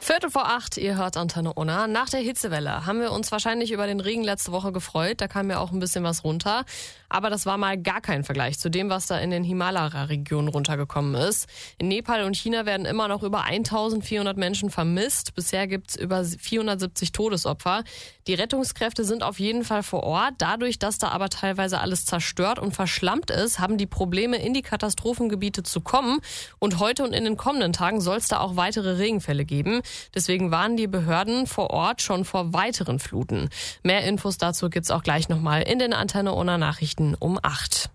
7:45, ihr hört Antenne Unna. Nach der Hitzewelle haben wir uns wahrscheinlich über den Regen letzte Woche gefreut. Da kam ja auch ein bisschen was runter. Aber das war mal gar kein Vergleich zu dem, was da in den Himalaya-Regionen runtergekommen ist. In Nepal und China werden immer noch über 1400 Menschen vermisst. Bisher gibt's über 470 Todesopfer. Die Rettungskräfte sind auf jeden Fall vor Ort. Dadurch, dass da aber teilweise alles zerstört und verschlammt ist, haben die Probleme, in die Katastrophengebiete zu kommen. Und heute und in den kommenden Tagen soll es da auch weitere Regenfälle geben. Deswegen warnen die Behörden vor Ort schon vor weiteren Fluten. Mehr Infos dazu gibt's auch gleich nochmal in den Antenne Unna Nachrichten um 8.